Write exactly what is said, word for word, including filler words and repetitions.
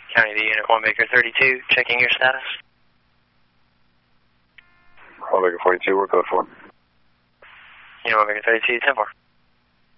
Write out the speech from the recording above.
County to Unit one Baker thirty-two, checking your status. one Baker forty-two, what code for? Unit one Baker thirty-two, ten four.